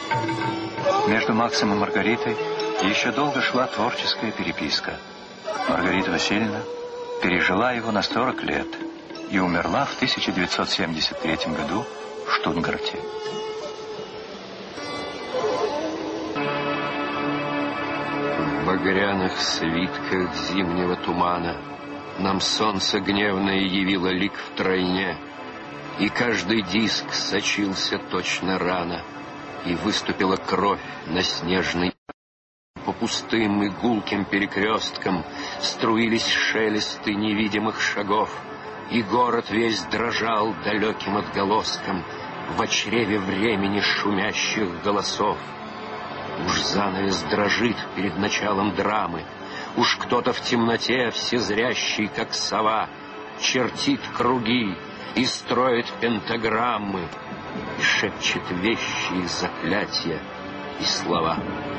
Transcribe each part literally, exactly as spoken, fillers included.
Между Максом и Маргаритой еще долго шла творческая переписка. Маргарита Васильевна пережила его на сорок лет и умерла в тысяча девятьсот семьдесят третьем году в Штутгарте. В багряных свитках зимнего тумана нам солнце гневное явило лик втройне, и каждый диск сочился точно рано, и выступила кровь на снежный. По пустым и гулким перекресткам струились шелесты невидимых шагов, и город весь дрожал далеким отголоском в чреве времени шумящих голосов. Уж занавес дрожит перед началом драмы, уж кто-то в темноте всезрящий, как сова, чертит круги и строит пентаграммы, и шепчет вещи и заклятия и слова.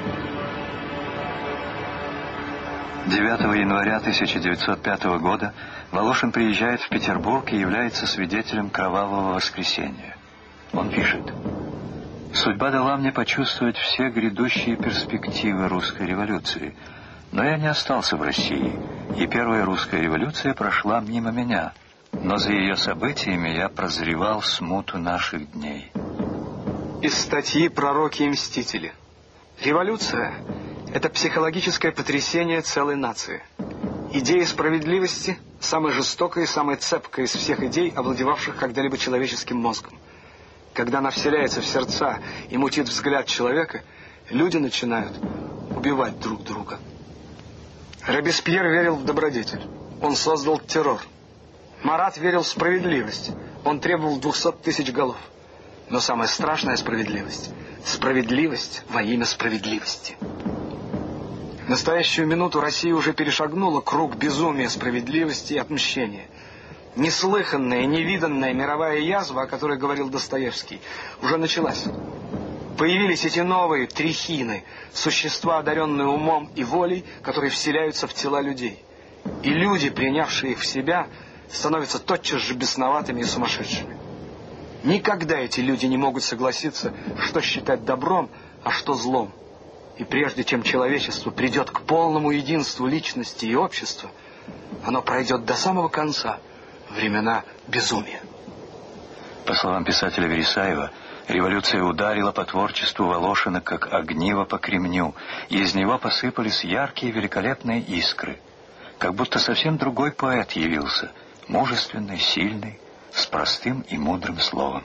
девятого января тысяча девятьсот пятого года Волошин приезжает в Петербург и является свидетелем кровавого воскресенья. Он пишет: «Судьба дала мне почувствовать все грядущие перспективы русской революции, но я не остался в России, и первая русская революция прошла мимо меня, но за ее событиями я прозревал смуту наших дней». Из статьи «Пророки и мстители». Революция – это психологическое потрясение целой нации. Идея справедливости – самая жестокая и самая цепкая из всех идей, овладевавших когда-либо человеческим мозгом. Когда она вселяется в сердца и мутит взгляд человека, люди начинают убивать друг друга. Робеспьер верил в добродетель. Он создал террор. Марат верил в справедливость. Он требовал двухсот тысяч голов. Но самая страшная справедливость – справедливость во имя справедливости. В настоящую минуту Россия уже перешагнула круг безумия, справедливости и отмщения. Неслыханная, невиданная мировая язва, о которой говорил Достоевский, уже началась. Появились эти новые трихины, существа, одаренные умом и волей, которые вселяются в тела людей. И люди, принявшие их в себя, становятся тотчас же бесноватыми и сумасшедшими. Никогда эти люди не могут согласиться, что считать добром, а что злом. И прежде чем человечество придет к полному единству личности и общества, оно пройдет до самого конца времена безумия. По словам писателя Вересаева, революция ударила по творчеству Волошина, как огниво по кремню, и из него посыпались яркие великолепные искры. Как будто совсем другой поэт явился, мужественный, сильный, с простым и мудрым словом.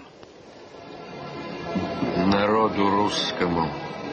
Народу русскому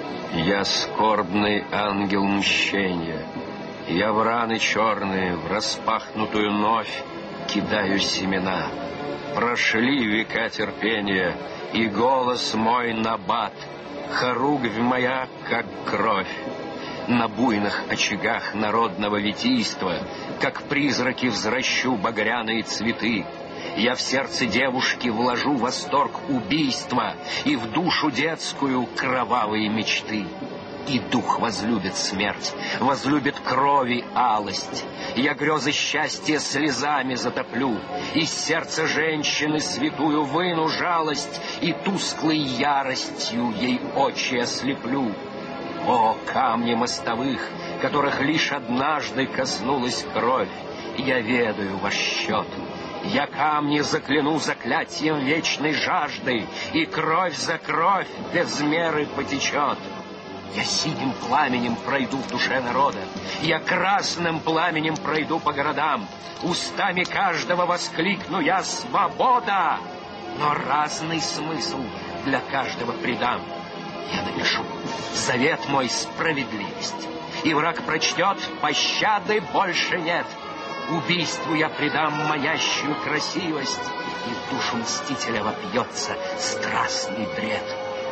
я скорбный ангел мщения. Я в раны черные, в распахнутую новь кидаю семена. Прошли века терпения, и голос мой набат, хоругвь моя, как кровь. На буйных очагах народного витийства, как призраки, взращу багряные цветы. Я в сердце девушки вложу восторг убийства и в душу детскую кровавые мечты. И дух возлюбит смерть, возлюбит крови алость. Я грезы счастья слезами затоплю, из сердца женщины святую выну жалость, и тусклой яростью ей очи ослеплю. О, камни мостовых, которых лишь однажды коснулась кровь, я ведаю ваш счет. Я камни закляну заклятием вечной жажды, и кровь за кровь без меры потечет. Я синим пламенем пройду в душе народа, я красным пламенем пройду по городам. Устами каждого воскликну я «Свобода!», но разный смысл для каждого придам. Я напишу «Завет мой — справедливость», и враг прочтет «Пощады больше нет». Убийству я придам манящую красивость, и в душу мстителя вопьется страстный бред.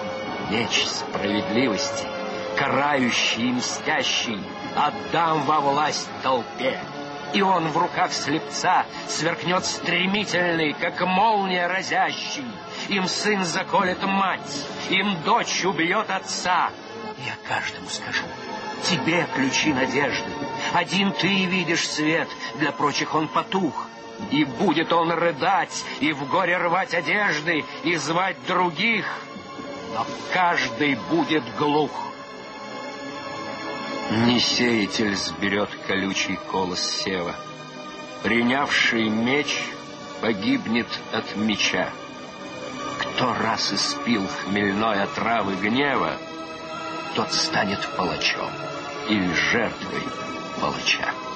Меч справедливости, карающий и мстящий, отдам во власть толпе, и он в руках слепца сверкнет стремительный, как молния разящий. Им сын заколет мать, им дочь убьет отца. Я каждому скажу: тебе ключи надежды, один ты видишь свет, для прочих он потух. И будет он рыдать, и в горе рвать одежды, и звать других. но каждый будет глух. Не сеятель сберет колючий колос сева. Принявший меч погибнет от меча. Кто раз испил хмельной отравы гнева, тот станет палачом или жертвой палача.